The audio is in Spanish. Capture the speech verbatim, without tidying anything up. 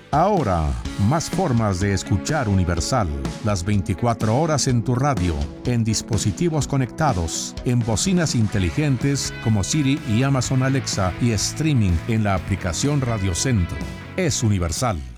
Ahora, más formas de escuchar Universal. Las veinticuatro horas en tu radio, en dispositivos conectados, en bocinas inteligentes como Siri y Amazon Alexa y streaming en la aplicación Radio Centro. Es Universal.